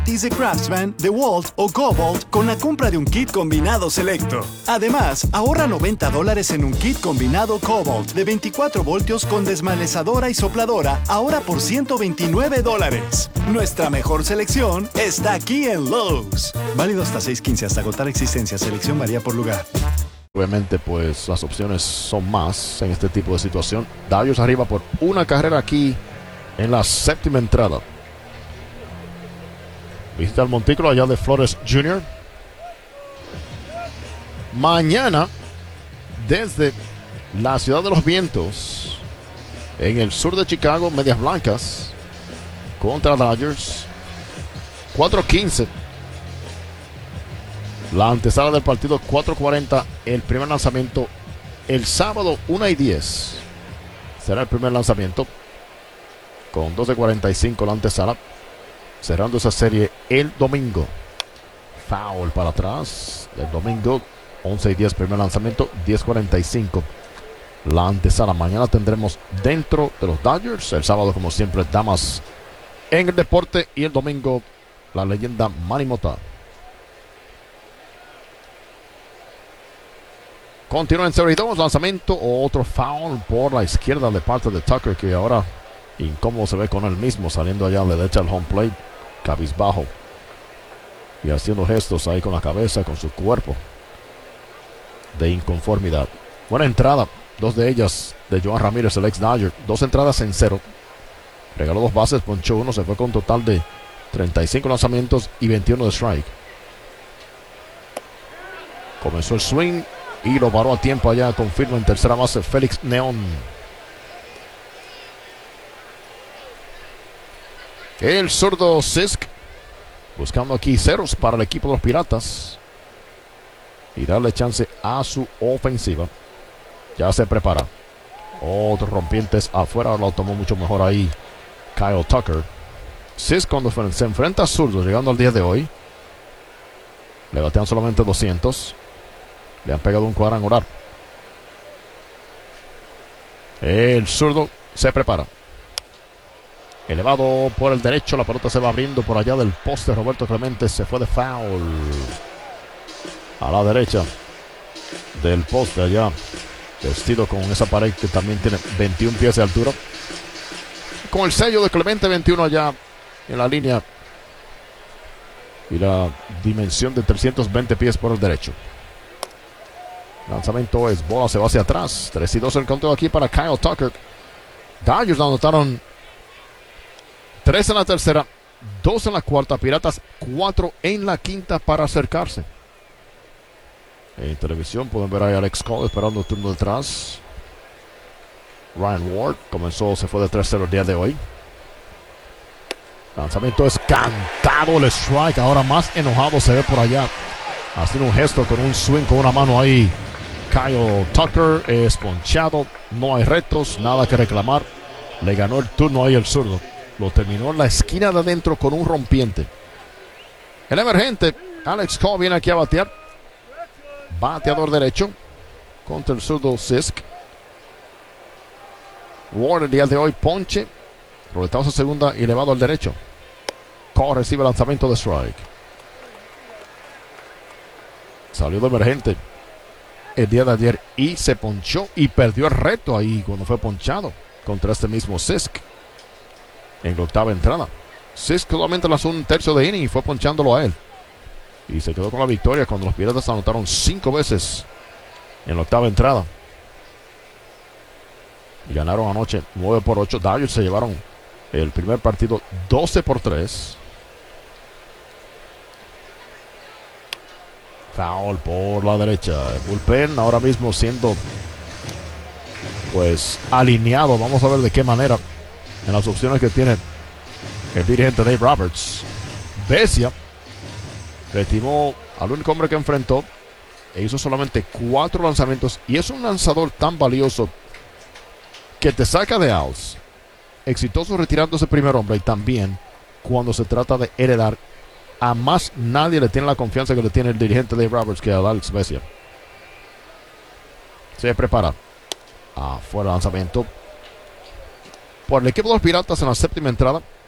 de Craftsman, DeWalt o Cobalt con la compra de un kit combinado selecto. Además, ahorra $90 en un kit combinado Cobalt de 24 voltios con desmalezadora y sopladora, ahora por $129. Nuestra mejor selección está aquí en Lowe's. Válido hasta 6/15 hasta agotar existencia. Selección varía por lugar. Obviamente, pues las opciones son más en este tipo de situación. Dodgers arriba por una carrera aquí en la séptima entrada. Visita el montículo allá de Flores Jr. Mañana, desde la Ciudad de los Vientos, en el sur de Chicago, Medias Blancas contra Dodgers. 4:15. La antesala del partido, 4:40. El primer lanzamiento. El sábado, 1:10. Será el primer lanzamiento. Con 12:45 la antesala. Cerrando esa serie el domingo. Foul para atrás. El domingo, 11:10 primer lanzamiento, 10:45 la antesala. Mañana tendremos dentro de los Dodgers. El sábado, como siempre, damas en el deporte. Y el domingo, la leyenda Manny Mota. Continúa en 0-2. Lanzamiento. Otro foul por la izquierda de parte de Tucker, que ahora incómodo se ve con él mismo, saliendo allá a la derecha al home plate, cabizbajo y haciendo gestos ahí con la cabeza, con su cuerpo de inconformidad. Buena entrada, dos de ellas de Johan Ramírez, el ex Dodger. 2 entradas en 0. Regaló 2 bases, ponchó 1, se fue con un total de 35 lanzamientos y 21 de strike. Comenzó el swing y lo paró a tiempo allá con firma en tercera base Félix Neón. El zurdo Sisk buscando aquí ceros para el equipo de los Piratas y darle chance a su ofensiva. Ya se prepara. Otros rompientes afuera, lo tomó mucho mejor ahí Kyle Tucker. Sisk, cuando se enfrenta a zurdos llegando al día de hoy, le batean solamente 200. Le han pegado un cuadrangular. El zurdo se prepara. Elevado por el derecho, la pelota se va abriendo por allá del poste. Roberto Clemente se fue de foul a la derecha del poste allá, vestido con esa pared que también tiene 21 pies de altura, con el sello de Clemente 21 allá en la línea y la dimensión de 320 pies por el derecho. Lanzamiento es bola, se va hacia atrás. 3-2 el conteo aquí para Kyle Tucker. Dodgers anotaron 3 en la tercera, 2 en la cuarta. Piratas 4 en la quinta para acercarse. En televisión pueden ver ahí a Alex Cole esperando el turno detrás. Ryan Ward se fue de 3-0 el día de hoy. Lanzamiento es cantado, el strike. Ahora más enojado se ve por allá, haciendo un gesto con un swing con una mano ahí. Kyle Tucker es ponchado. No hay retos, nada que reclamar. Le ganó el turno ahí el zurdo. Lo terminó en la esquina de adentro con un rompiente. El emergente Alex Cole viene aquí a batear. Bateador derecho contra el zurdo Sisk. Ward el día de hoy ponche. Roletados a segunda y elevado al derecho. Cole recibe el lanzamiento de strike. Salió de emergente el día de ayer y se ponchó y perdió el reto ahí cuando fue ponchado contra este mismo Sisk en la octava entrada. Sisk solamente lanzó un tercio de inning y fue ponchándolo a él y se quedó con la victoria cuando los Piratas anotaron 5 veces en la octava entrada y ganaron anoche 9-8. Dodgers se llevaron el primer partido 12-3. Foul por la derecha. El bullpen ahora mismo siendo pues alineado. Vamos a ver de qué manera en las opciones que tiene el dirigente Dave Roberts. Vesia retiró al único hombre que enfrentó e hizo solamente 4 lanzamientos, y es un lanzador tan valioso que te saca de outs. Exitoso retirando ese primer hombre, y también cuando se trata de heredar, a más nadie le tiene la confianza que le tiene el dirigente Dave Roberts que a Alex Vesia. Se prepara. Afuera lanzamiento por el equipo de los Piratas en la séptima entrada.